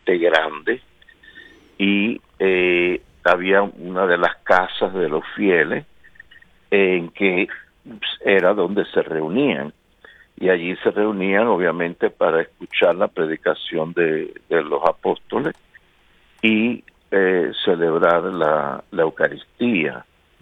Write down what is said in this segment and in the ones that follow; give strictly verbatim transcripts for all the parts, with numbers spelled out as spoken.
sumamente grande y eh, había una de las casas de los fieles en que era donde se reunían, y allí se reunían obviamente para escuchar la predicación de, de los apóstoles y eh, celebrar la, la Eucaristía.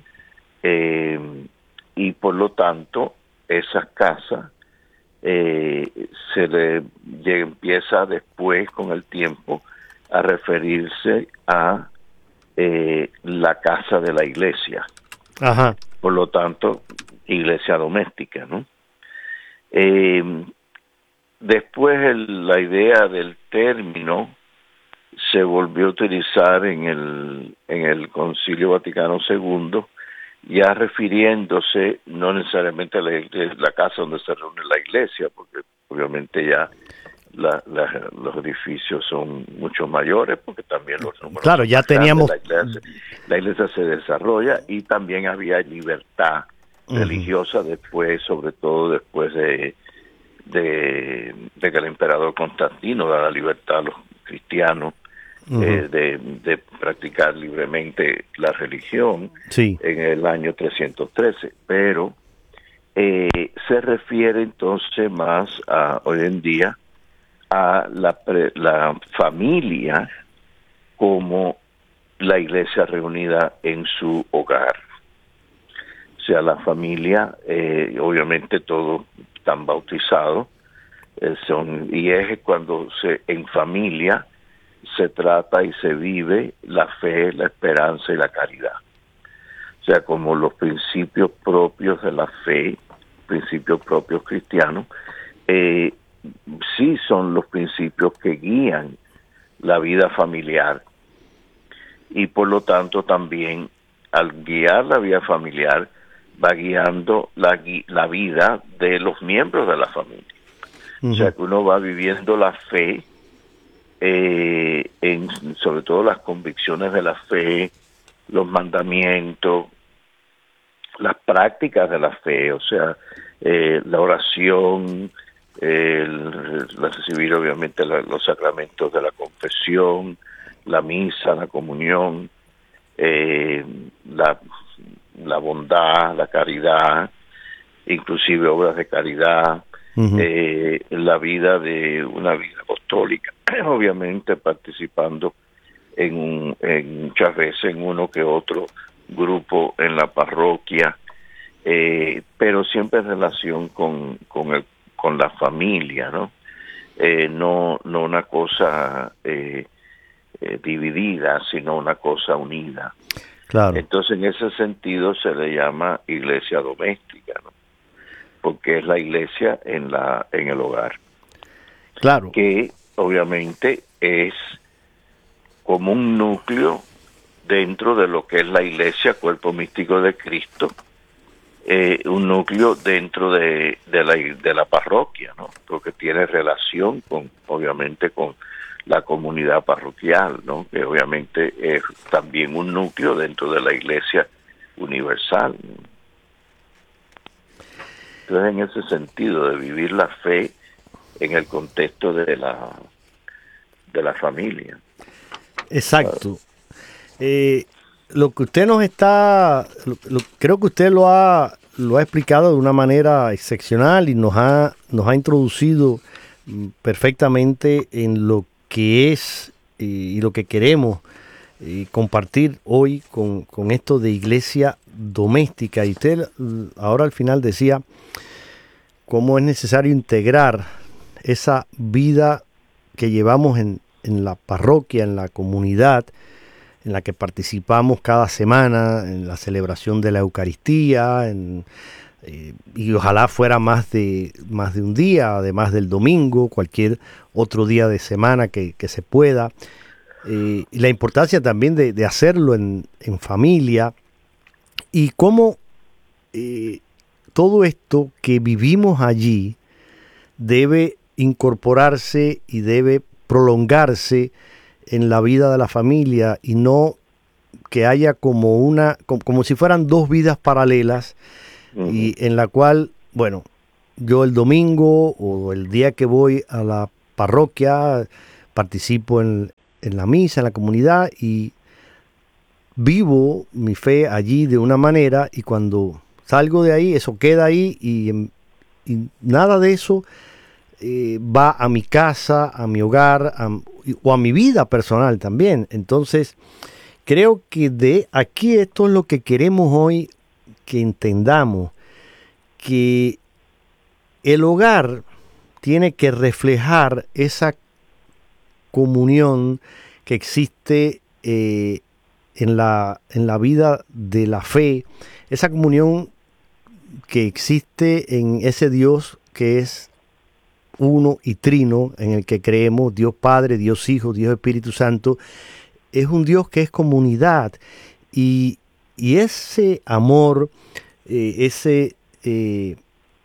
Eh, y por lo tanto, esas casas eh, se le llega, empieza después con el tiempo a referirse a eh, la casa de la iglesia. Ajá. Por lo tanto, iglesia doméstica, ¿no? Eh, después el, la idea del término se volvió a utilizar en el en el Concilio Vaticano segundo, ya refiriéndose no necesariamente a la, la casa donde se reúne la iglesia, porque obviamente ya la, la, los edificios son mucho mayores, porque también los números claro, ya teníamos la iglesia, la iglesia se desarrolla, y también había libertad uh-huh. religiosa después, sobre todo después de, de, de que el emperador Constantino da la libertad a los cristianos uh-huh. eh, de, de practicar libremente la religión sí. en el año trescientos trece, pero eh, se refiere entonces más a hoy en día a la, la familia como la iglesia reunida en su hogar. O sea, la familia, eh, obviamente todos están bautizados, eh, son, y es cuando se en familia se trata y se vive la fe, la esperanza y la caridad. O sea, como los principios propios de la fe, principios propios cristianos, eh, sí son los principios que guían la vida familiar, y por lo tanto también al guiar la vida familiar va guiando la, la vida de los miembros de la familia. Uh-huh. O sea que uno va viviendo la fe, eh, en, sobre todo las convicciones de la fe, los mandamientos, las prácticas de la fe, o sea, eh, la oración, el, el recibir obviamente la, los sacramentos de la confesión, la misa, la comunión, eh, la, la bondad, la caridad, inclusive obras de caridad, uh-huh. eh, la vida de una vida apostólica, obviamente participando en, un, en muchas veces en uno que otro grupo en la parroquia, eh, pero siempre en relación con, con el con la familia, ¿no? Eh, no, no una cosa eh, eh, dividida, sino una cosa unida. Claro. Entonces, en ese sentido se le llama iglesia doméstica, ¿no? Porque es la iglesia en la en el hogar. Claro. Que obviamente es como un núcleo dentro de lo que es la iglesia, cuerpo místico de Cristo. Eh, un núcleo dentro de, de, la, de la parroquia, ¿no? Porque tiene relación con, obviamente, con la comunidad parroquial, ¿no? Que obviamente es también un núcleo dentro de la iglesia universal. Entonces, en ese sentido de vivir la fe en el contexto de la de la familia. Exacto. Eh, Lo que usted nos está, lo, lo, creo que usted lo ha, lo ha explicado de una manera excepcional y nos ha, nos ha introducido perfectamente en lo que es y, y lo que queremos y compartir hoy con, con esto de iglesia doméstica. Y usted ahora al final decía cómo es necesario integrar esa vida que llevamos en, en la parroquia, en la comunidad, en la que participamos cada semana en la celebración de la Eucaristía, en, eh, y ojalá fuera más de, más de un día, además del domingo, cualquier otro día de semana que, que se pueda. Eh, y la importancia también de, de hacerlo en, en familia, y cómo eh, todo esto que vivimos allí debe incorporarse y debe prolongarse en la vida de la familia, y no que haya como una, como, como si fueran dos vidas paralelas, uh-huh. y en la cual, bueno, yo el domingo o el día que voy a la parroquia, participo en, en la misa, en la comunidad y vivo mi fe allí de una manera y cuando salgo de ahí, eso queda ahí y, y nada de eso eh, va a mi casa, a mi hogar a, o a mi vida personal también. Entonces, creo que de aquí esto es lo que queremos hoy que entendamos, que el hogar tiene que reflejar esa comunión que existe eh, en la, en la vida de la fe, esa comunión que existe en ese Dios que es uno y trino, en el que creemos, Dios Padre, Dios Hijo, Dios Espíritu Santo, es un Dios que es comunidad y, y ese amor, eh, ese eh,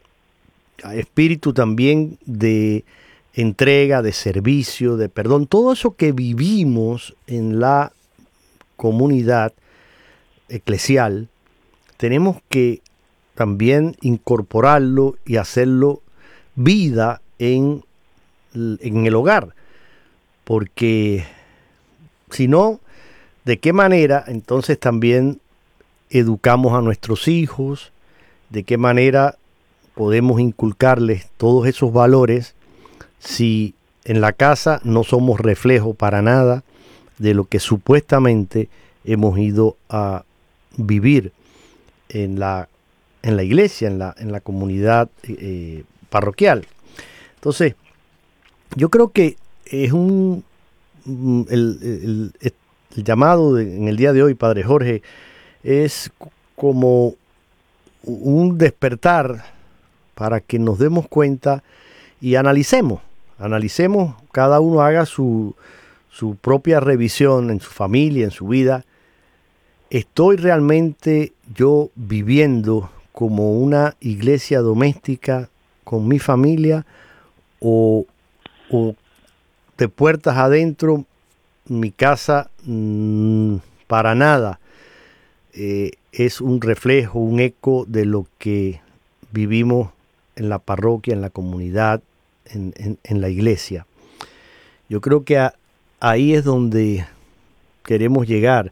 espíritu también de entrega, de servicio, de perdón, todo eso que vivimos en la comunidad eclesial, tenemos que también incorporarlo y hacerlo vida en, en el hogar, porque si no, ¿de qué manera entonces también educamos a nuestros hijos? ¿De qué manera podemos inculcarles todos esos valores si en la casa no somos reflejo para nada de lo que supuestamente hemos ido a vivir en la, en la iglesia, en la, en la comunidad eh, parroquial? Entonces, yo creo que es un el, el, el llamado de, en el día de hoy, Padre Jorge, es como un despertar para que nos demos cuenta y analicemos, analicemos, cada uno haga su, su propia revisión en su familia, en su vida. ¿Estoy realmente yo viviendo como una iglesia doméstica con mi familia o, o de puertas adentro mi casa mmm, para nada eh, es un reflejo, un eco de lo que vivimos en la parroquia, en la comunidad, en, en, en la iglesia? Yo creo que a, ahí es donde queremos llegar.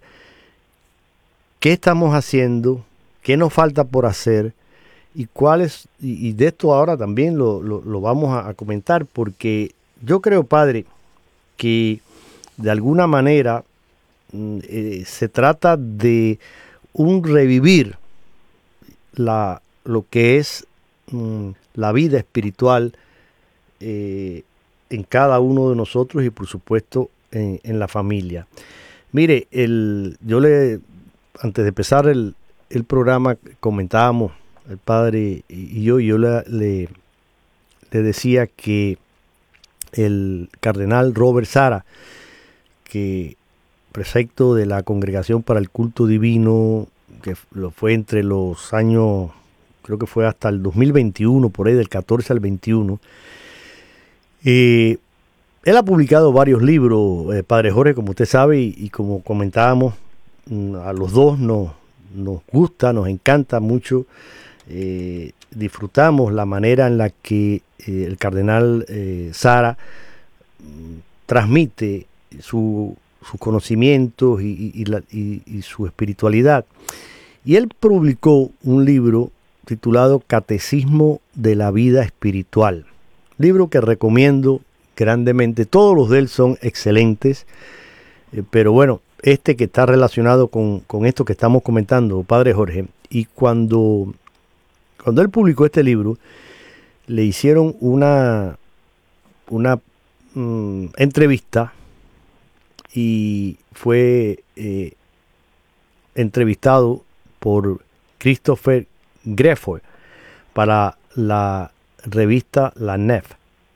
¿Qué estamos haciendo? ¿Qué nos falta por hacer? Y cuáles, y, y de esto ahora también lo, lo, lo vamos a, a comentar, porque yo creo, Padre, que de alguna manera eh, se trata de un revivir la, lo que es mm, la vida espiritual eh, en cada uno de nosotros y por supuesto en, en la familia. Mire, el, yo le, antes de empezar el, el programa comentábamos, el padre y yo, yo le, le, le decía que el cardenal Robert Sara, que prefecto de la Congregación para el Culto Divino, que lo fue entre los años, creo que fue hasta el dos mil veintiuno, por ahí del catorce al veintiuno, eh, él ha publicado varios libros, eh, Padre Jorge, como usted sabe, y, y como comentábamos, a los dos nos, nos gusta, nos encanta mucho, eh, disfrutamos la manera en la que eh, el cardenal eh, Sara mm, transmite su, sus conocimientos y, y, y, la, y, y su espiritualidad. Y él publicó un libro titulado Catecismo de la Vida Espiritual, libro que recomiendo grandemente. Todos los de él son excelentes, eh, pero bueno, este que está relacionado con, con esto que estamos comentando, Padre Jorge, y cuando, cuando él publicó este libro, le hicieron una, una mm, entrevista y fue eh, entrevistado por Christopher Greffel para la revista La Nef.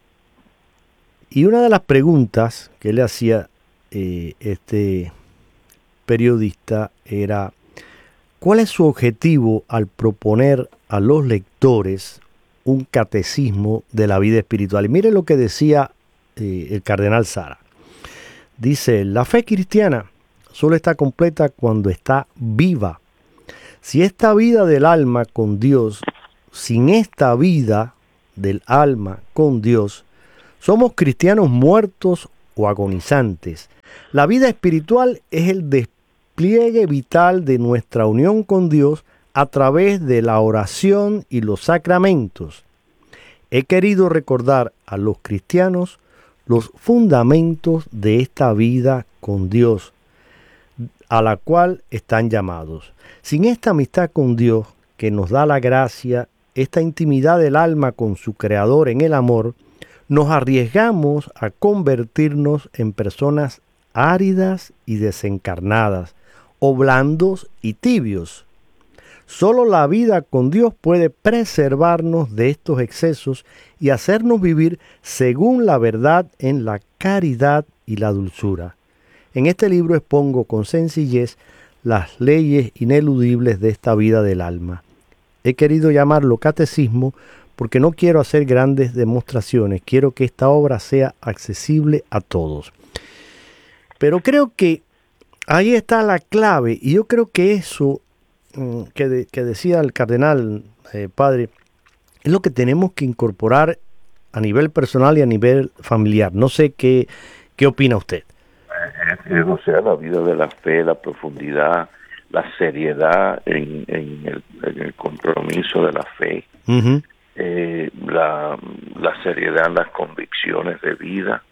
Y una de las preguntas que le hacía eh, este periodista era: ¿cuál es su objetivo al proponer a los lectores un catecismo de la vida espiritual? Y mire lo que decía eh, el cardenal Sara. Dice: la fe cristiana solo está completa cuando está viva. Si esta vida del alma con Dios, sin esta vida del alma con Dios, somos cristianos muertos o agonizantes. La vida espiritual es el despliegue vital de nuestra unión con Dios a través de la oración y los sacramentos. He querido recordar a los cristianos los fundamentos de esta vida con Dios, a la cual están llamados. Sin esta amistad con Dios, que nos da la gracia, esta intimidad del alma con su Creador en el amor, nos arriesgamos a convertirnos en personas áridas y desencarnadas, o blandos y tibios. Solo la vida con Dios puede preservarnos de estos excesos y hacernos vivir según la verdad en la caridad y la dulzura. En este libro expongo con sencillez las leyes ineludibles de esta vida del alma. He querido llamarlo catecismo porque no quiero hacer grandes demostraciones, quiero que esta obra sea accesible a todos. Pero creo que ahí está la clave, y yo creo que eso que, de, que decía el cardenal, eh, padre, es lo que tenemos que incorporar a nivel personal y a nivel familiar. No sé qué, qué opina usted. Eh, o sea, la vida de la fe, la profundidad, la seriedad en, en, el, en el compromiso de la fe, uh-huh. eh, la, la seriedad en las convicciones de vida,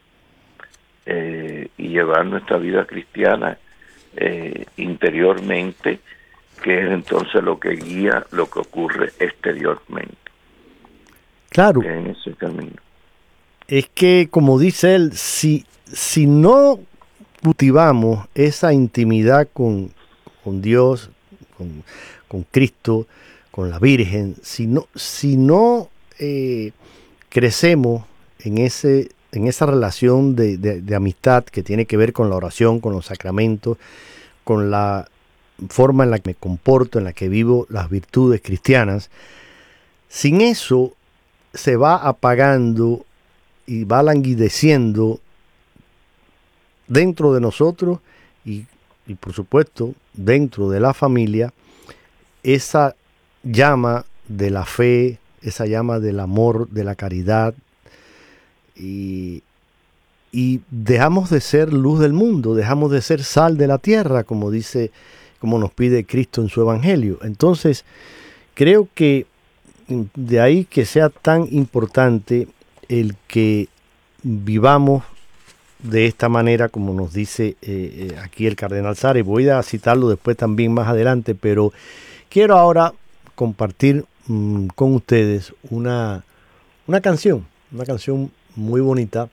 eh, y llevar nuestra vida cristiana eh, interiormente, que es entonces lo que guía lo que ocurre exteriormente. Claro. En ese camino. Es que, como dice él, si, si no cultivamos esa intimidad con, con Dios, con, con Cristo, con la Virgen, si no, si no eh, crecemos en, ese, en esa relación de, de, de amistad que tiene que ver con la oración, con los sacramentos, con la forma en la que me comporto, en la que vivo las virtudes cristianas, sin eso se va apagando y va languideciendo dentro de nosotros y, y por supuesto dentro de la familia esa llama de la fe, esa llama del amor, de la caridad, y, y dejamos de ser luz del mundo, dejamos de ser sal de la tierra, como dice, como nos pide Cristo en su Evangelio. Entonces, creo que de ahí que sea tan importante el que vivamos de esta manera, como nos dice eh, aquí el cardenal Sare. Voy a citarlo después también más adelante, pero quiero ahora compartir mmm, con ustedes una, una canción, una canción muy bonita.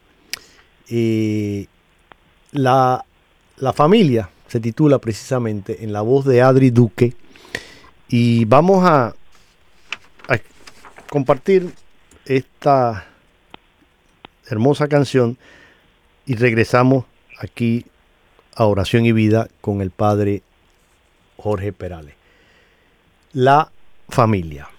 Eh, la, la familia se titula precisamente, en la voz de Adri Duque, y vamos a, a compartir esta hermosa canción y regresamos aquí a Oración y Vida con el padre Jorge Perales. La familia.